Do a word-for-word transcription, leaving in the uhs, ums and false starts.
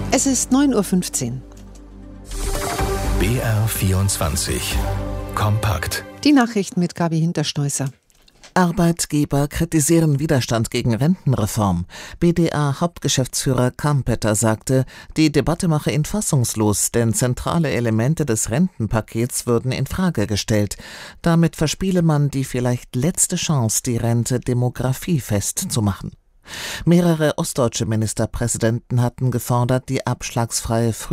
Es ist neun Uhr fünfzehn. B R vierundzwanzig. Kompakt. Die Nachrichten mit Gabi Hintersteußer. Arbeitgeber kritisieren Widerstand gegen Rentenreform. B D A-Hauptgeschäftsführer Kampeter sagte, die Debatte mache ihn fassungslos, denn zentrale Elemente des Rentenpakets würden in Frage gestellt. Damit verspiele man die vielleicht letzte Chance, die Rente demografiefest zu machen. Mehrere ostdeutsche Ministerpräsidenten hatten gefordert, die abschlagsfreie